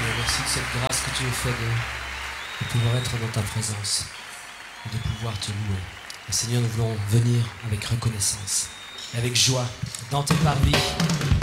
merci de cette grâce que tu nous fais de pouvoir être dans ta présence, de pouvoir te louer. Et Seigneur, nous voulons venir avec reconnaissance, et avec joie dans tes parvis.